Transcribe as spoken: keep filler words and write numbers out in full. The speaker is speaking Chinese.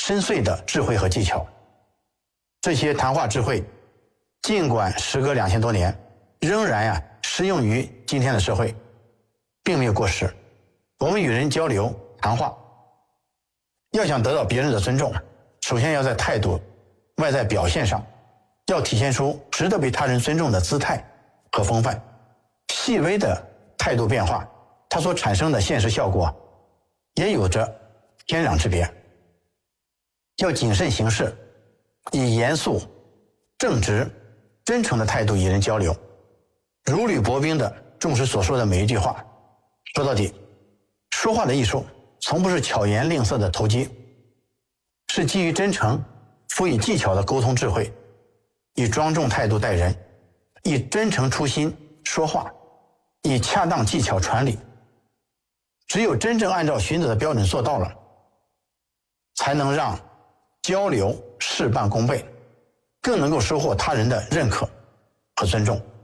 深邃的智慧和技巧。这些谈话智慧，尽管时隔两千多年，仍然呀、啊、适用于今天的社会，并没有过时。我们与人交流谈话，要想得到别人的尊重，首先要在态度、外在表现上，要体现出值得被他人尊重的姿态和风范。细微的态度变化，它所产生的现实效果，也有着天壤之别。要谨慎行事，以严肃、正直、真诚的态度与人交流，如履薄冰的重视所说的每一句话。说到底，说话的艺术从不是巧言令色的投机，是基于真诚、赋予技巧的沟通智慧，以庄重态度待人，以真诚初心说话，以恰当技巧传理。只有真正按照荀子的标准做到了，才能让交流事半功倍，更能够收获他人的认可和尊重。